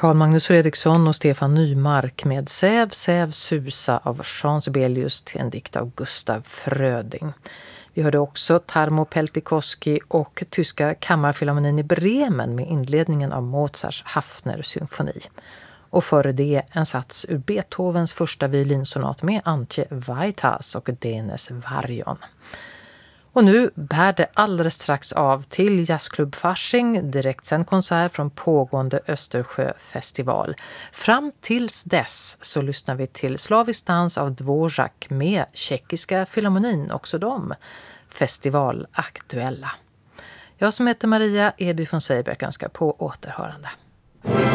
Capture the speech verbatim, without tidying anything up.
Carl Magnus Fredriksson och Stefan Nymark med Säv, Säv, Susa av Jean Sibelius till en dikt av Gustav Fröding. Vi hörde också Tarmo Peltikoski och tyska kammarfilharmonin i Bremen med inledningen av Mozarts Haffner-symfoni. Och före det en sats ur Beethovens första violinsonat med Antje Vaitas och Denes Varion. Och nu bär det alldeles strax av till Jazzklubb Fasching, direktsänd konsert från pågående Östersjöfestival. Fram tills dess så lyssnar vi till Slavisk dans av Dvorak med Tjeckiska filharmonin, också de festivalaktuella. Jag som heter Maria Eby von Seiberg önskar på återhörande.